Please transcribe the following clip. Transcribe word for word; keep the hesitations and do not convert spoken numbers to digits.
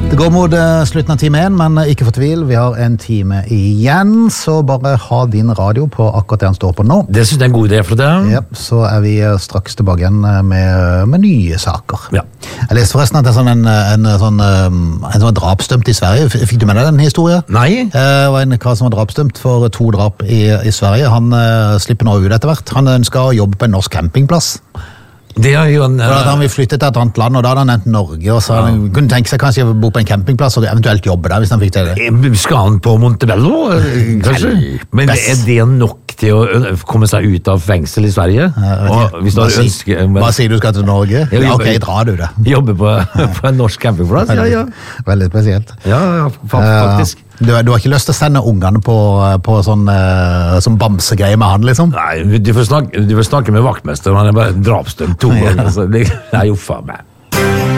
Det går mot uh, slutten av time én, men uh, ikke for tvil, vi har en time igjen, så bare ha din radio på akkurat det han står på nå. Det synes jeg er en god idé for det. Ja, så er vi uh, straks tilbake igjen uh, med, med nye saker. Ja. Jeg leste forresten at det er sånn en, en, sånn, um, en sånn drapsdømt i Sverige. Fikk du med deg den historien? Nei. Uh, det var en kar som var drapsdømt for to drap i, i Sverige. Han uh, slipper nå ut etter hvert. Han ønsker å jobbe på en norsk campingplass. Det er jo en... For at han vil flytte til et annet land, og da hadde han nevnt Norge, og så ja. Han kunne tenke seg kanskje å bo på en campingplass og eventuelt jobbe der, hvis han fikk til det. Skal han på Montebello, kanskje? Men er det nok til å komme seg ut av fengsel i Sverige? Ja, hvis du hva, ønsker, men... hva sier du skal til Norge? Ja, ok, dra du det. Jobbe på, på en norsk campingplass? Ja, ja. Veldig spesielt. Ja, ja, faktisk. Du, du har ikke lyst til å sende ungene på, på sånn, uh, sånn bamsegreie med han, liksom? Nei, du får snakke, du får snakke med vaktmester, han er bare drapsdømt to ganger, så det er jo faen meg.